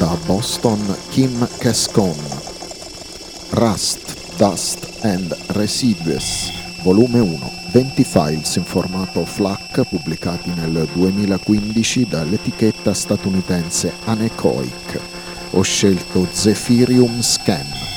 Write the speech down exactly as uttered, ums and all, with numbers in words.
Da Boston Kim Kescon. Rust, Dust and Residues, volume uno, venti files in formato FLAC pubblicati nel duemilaquindici dall'etichetta statunitense Anechoic. Ho scelto Zephyrium Scan.